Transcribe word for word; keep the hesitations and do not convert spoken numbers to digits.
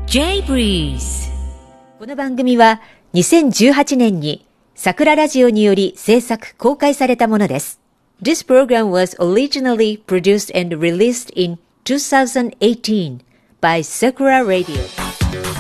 J Breeze。 この番組はにせんじゅうはちねんに桜ラジオにより制作公開されたものです。This program was originally produced and released in twenty eighteen by Sakura Radio.